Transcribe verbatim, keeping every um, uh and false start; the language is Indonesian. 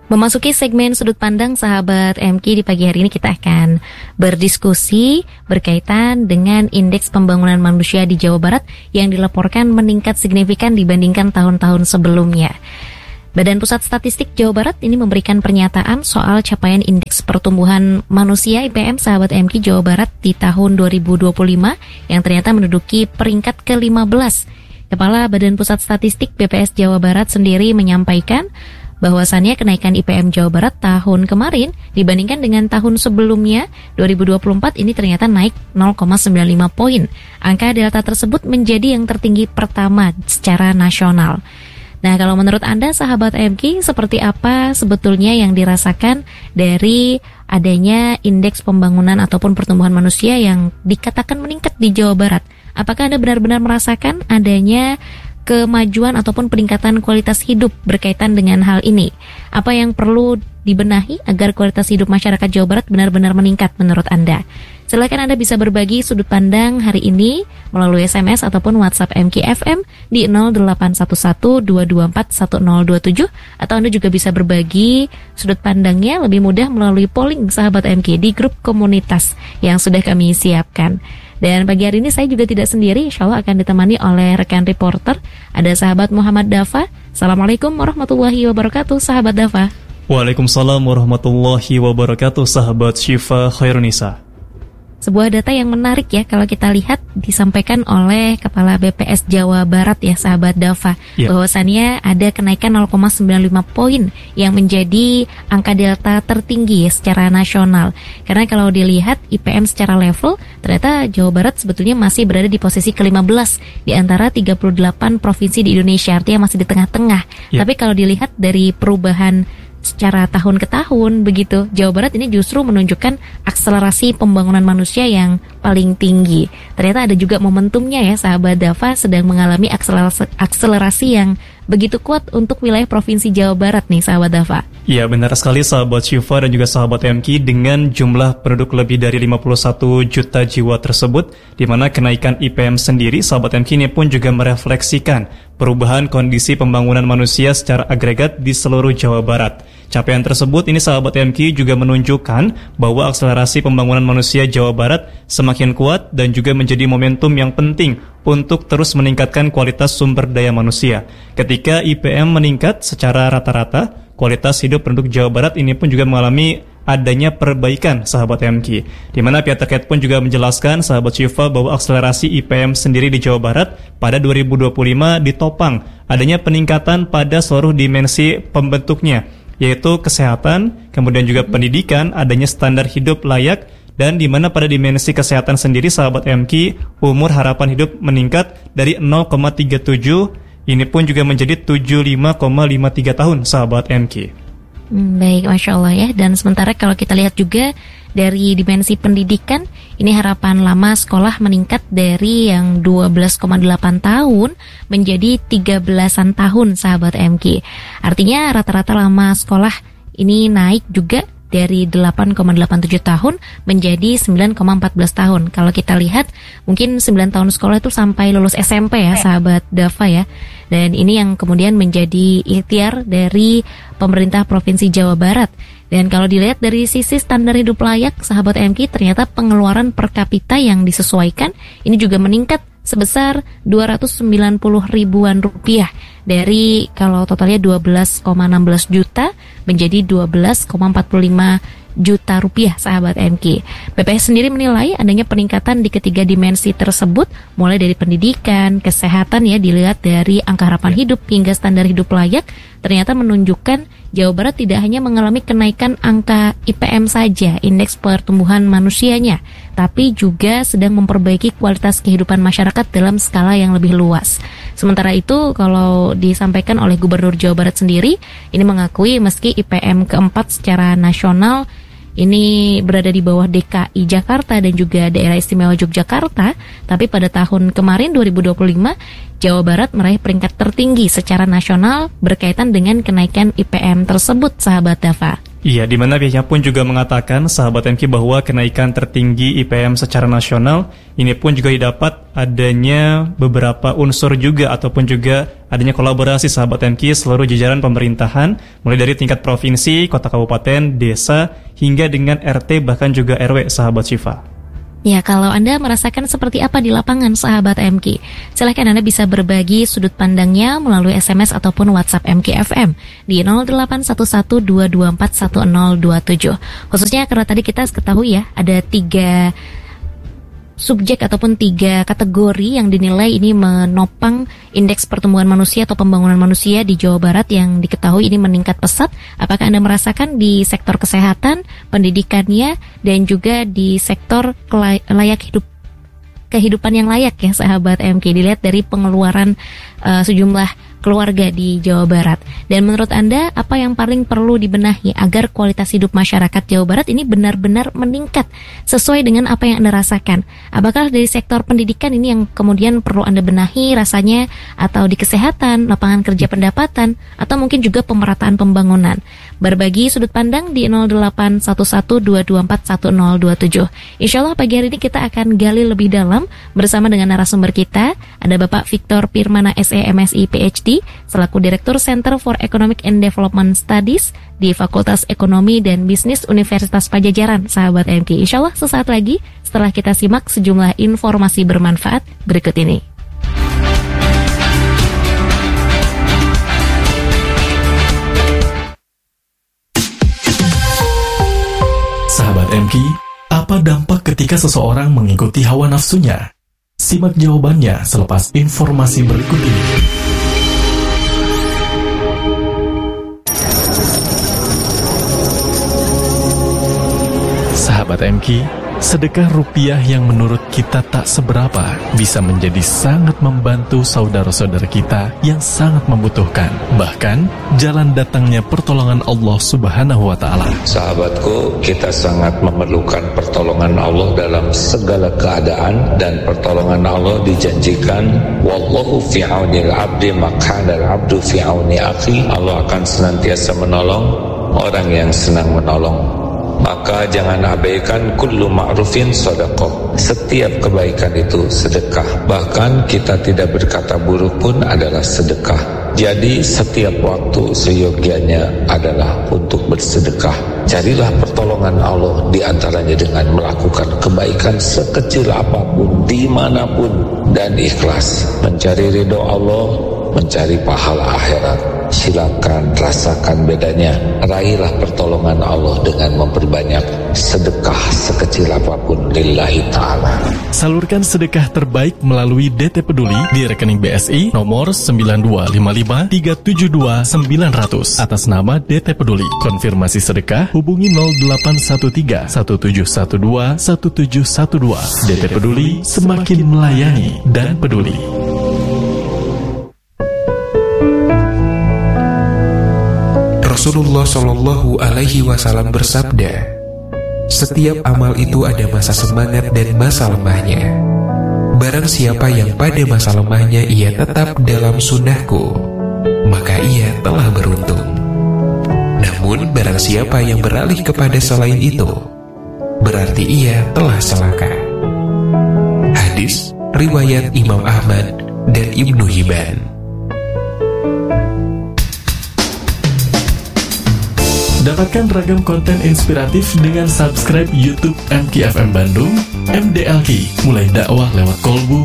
Memasuki segmen sudut pandang sahabat M K, di pagi hari ini kita akan berdiskusi berkaitan dengan indeks pembangunan manusia di Jawa Barat yang dilaporkan meningkat signifikan dibandingkan tahun-tahun sebelumnya. Badan Pusat Statistik Jawa Barat ini memberikan pernyataan soal capaian indeks pertumbuhan manusia I P M sahabat M K Jawa Barat di tahun dua ribu dua puluh lima yang ternyata menduduki peringkat ke lima belas. Kepala Badan Pusat Statistik B P S Jawa Barat sendiri menyampaikan bahwasannya kenaikan I P M Jawa Barat tahun kemarin dibandingkan dengan tahun sebelumnya dua ribu dua puluh empat ini ternyata naik nol koma sembilan lima poin. Angka delta tersebut menjadi yang tertinggi pertama secara nasional. Nah, kalau menurut Anda sahabat M K, seperti apa sebetulnya yang dirasakan dari adanya indeks pembangunan ataupun pertumbuhan manusia yang dikatakan meningkat di Jawa Barat? Apakah Anda benar-benar merasakan adanya kemajuan ataupun peningkatan kualitas hidup berkaitan dengan hal ini? Apa yang perlu dibenahi agar kualitas hidup masyarakat Jawa Barat benar-benar meningkat menurut Anda? Silakan Anda bisa berbagi sudut pandang hari ini melalui S M S ataupun WhatsApp M K F M di nol delapan satu satu dua dua empat satu nol dua tujuh, atau Anda juga bisa berbagi sudut pandangnya lebih mudah melalui polling sahabat M K di grup komunitas yang sudah kami siapkan. Dan pagi hari ini saya juga tidak sendiri, insya Allah akan ditemani oleh rekan reporter. Ada sahabat Muhammad Dafa. Assalamualaikum warahmatullahi wabarakatuh, sahabat Dafa. Waalaikumsalam warahmatullahi wabarakatuh, sahabat Syifa Khairunisa. Sebuah data yang menarik ya kalau kita lihat disampaikan oleh Kepala B P S Jawa Barat ya sahabat Dafa, yeah. bahwasannya ada kenaikan nol koma sembilan lima poin yang menjadi angka delta tertinggi ya, secara nasional. Karena kalau dilihat I P M secara level ternyata Jawa Barat sebetulnya masih berada di posisi ke lima belas di antara tiga puluh delapan provinsi di Indonesia, artinya masih di tengah-tengah. Yeah. Tapi kalau dilihat dari perubahan secara tahun ke tahun begitu, Jawa Barat ini justru menunjukkan akselerasi pembangunan manusia yang paling tinggi. Ternyata ada juga momentumnya ya sahabat Dafa, sedang mengalami akselerasi, akselerasi yang begitu kuat untuk wilayah Provinsi Jawa Barat nih sahabat Dafa. Ya benar sekali sahabat Syifa dan juga sahabat M K, dengan jumlah penduduk lebih dari lima puluh satu juta jiwa tersebut, di mana kenaikan I P M sendiri sahabat M K ini pun juga merefleksikan perubahan kondisi pembangunan manusia secara agregat di seluruh Jawa Barat. Capaian tersebut ini sahabat M K juga menunjukkan bahwa akselerasi pembangunan manusia Jawa Barat semakin kuat dan juga menjadi momentum yang penting untuk terus meningkatkan kualitas sumber daya manusia. Ketika I P M meningkat secara rata-rata, kualitas hidup penduduk Jawa Barat ini pun juga mengalami adanya perbaikan sahabat M K, di mana pihak terkait pun juga menjelaskan sahabat Syifa bahwa akselerasi I P M sendiri di Jawa Barat pada dua ribu dua puluh lima ditopang adanya peningkatan pada seluruh dimensi pembentuknya, yaitu kesehatan, kemudian juga pendidikan, adanya standar hidup layak, dan di mana pada dimensi kesehatan sendiri sahabat M K, umur harapan hidup meningkat dari nol koma tiga tujuh, ini pun juga menjadi tujuh puluh lima koma lima tiga tahun sahabat M K. Hmm, baik, Masya Allah ya. Dan sementara kalau kita lihat juga dari dimensi pendidikan, ini harapan lama sekolah meningkat dari yang dua belas koma delapan tahun menjadi tiga belasan tahun sahabat M K. Artinya rata-rata lama sekolah ini naik juga dari delapan koma delapan tujuh tahun menjadi sembilan koma empat belas tahun. Kalau kita lihat mungkin sembilan tahun sekolah itu sampai lulus S M P ya sahabat Dafa ya. Dan ini yang kemudian menjadi ikhtiar dari pemerintah Provinsi Jawa Barat. Dan kalau dilihat dari sisi standar hidup layak sahabat M K, ternyata pengeluaran per kapita yang disesuaikan ini juga meningkat sebesar dua ratus sembilan puluh ribuan rupiah, dari kalau totalnya dua belas koma enam belas juta menjadi dua belas koma empat puluh lima juta rupiah sahabat M K. B P S sendiri menilai adanya peningkatan di ketiga dimensi tersebut, mulai dari pendidikan, kesehatan ya, dilihat dari angka harapan hidup hingga standar hidup layak, ternyata menunjukkan Jawa Barat tidak hanya mengalami kenaikan angka I P M saja, indeks pertumbuhan manusianya, tapi juga sedang memperbaiki kualitas kehidupan masyarakat dalam skala yang lebih luas. Sementara itu, kalau disampaikan oleh Gubernur Jawa Barat sendiri, ini mengakui meski I P M keempat secara nasional ini berada di bawah D K I Jakarta dan juga Daerah Istimewa Yogyakarta, tapi pada tahun kemarin dua ribu dua puluh lima, Jawa Barat meraih peringkat tertinggi secara nasional berkaitan dengan kenaikan I P M tersebut, sahabat Dafa. Iya, di mana pihaknya pun juga mengatakan, sahabat M K, bahwa kenaikan tertinggi I P M secara nasional ini pun juga didapat adanya beberapa unsur juga ataupun juga adanya kolaborasi sahabat M K seluruh jajaran pemerintahan, mulai dari tingkat provinsi, kota kabupaten, desa, hingga dengan R T bahkan juga R W, sahabat Syifa. Ya, kalau Anda merasakan seperti apa di lapangan sahabat M K, silahkan Anda bisa berbagi sudut pandangnya melalui S M S ataupun WhatsApp M K F M di nol delapan satu satu dua dua empat satu nol dua tujuh. Khususnya karena tadi kita ketahui ya, ada tiga subjek ataupun tiga kategori yang dinilai ini menopang indeks pertumbuhan manusia atau pembangunan manusia di Jawa Barat yang diketahui ini meningkat pesat. Apakah Anda merasakan di sektor kesehatan, pendidikannya, dan juga di sektor layak hidup, kehidupan yang layak ya sahabat M K, dilihat dari pengeluaran uh, sejumlah keluarga di Jawa Barat. Dan menurut Anda, apa yang paling perlu dibenahi agar kualitas hidup masyarakat Jawa Barat ini benar-benar meningkat sesuai dengan apa yang Anda rasakan? Apakah dari sektor pendidikan ini yang kemudian perlu Anda benahi rasanya, atau di kesehatan, lapangan kerja, pendapatan, atau mungkin juga pemerataan pembangunan? Berbagi sudut pandang di nol delapan satu satu dua dua empat satu nol dua tujuh. Insya Allah pagi hari ini kita akan gali lebih dalam bersama dengan narasumber kita. Ada Bapak Victor Pirmana S E M Si P H D selaku Direktur Center for Economic and Development Studies di Fakultas Ekonomi dan Bisnis Universitas Padjadjaran, sahabat M K. Insya Allah sesaat lagi setelah kita simak sejumlah informasi bermanfaat berikut ini. Sahabat M K, apa dampak ketika seseorang mengikuti hawa nafsunya? Simak jawabannya selepas informasi berikut ini. Sahabat M K, sedekah rupiah yang menurut kita tak seberapa bisa menjadi sangat membantu saudara-saudara kita yang sangat membutuhkan. Bahkan, jalan datangnya pertolongan Allah Subhanahu wa Ta'ala. Sahabatku, kita sangat memerlukan pertolongan Allah dalam segala keadaan, dan pertolongan Allah dijanjikan, wallahu fi aunil abdi makana al-abdu fi auni akhi. Allah akan senantiasa menolong orang yang senang menolong. Maka jangan abaikan kullu ma'rufin sedekah. Setiap kebaikan itu sedekah. Bahkan kita tidak berkata buruk pun adalah sedekah. Jadi setiap waktu seyogianya adalah untuk bersedekah. Carilah pertolongan Allah di antaranya dengan melakukan kebaikan sekecil apapun, dimanapun, dan ikhlas. Mencari ridho Allah, mencari pahala akhirat. Silakan rasakan bedanya. Raihlah pertolongan Allah dengan memperbanyak sedekah sekecil apapun lillahi ta'ala. Salurkan sedekah terbaik melalui D T Peduli di rekening B S I nomor sembilan dua lima lima tiga tujuh dua sembilan nol nol atas nama D T Peduli. Konfirmasi sedekah hubungi nol delapan satu tiga satu tujuh satu dua satu tujuh satu dua. D T Peduli, semakin melayani dan peduli. Rasulullah Shallallahu Alaihi Wasallam bersabda, setiap amal itu ada masa semangat dan masa lemahnya. Barang siapa yang pada masa lemahnya ia tetap dalam sunnahku, maka ia telah beruntung. Namun barang siapa yang beralih kepada selain itu, berarti ia telah celaka. Hadis riwayat Imam Ahmad dan Ibnu Hibban. Dapatkan ragam konten inspiratif dengan subscribe YouTube M K F M Bandung, M D L K, mulai dakwah lewat kolbu,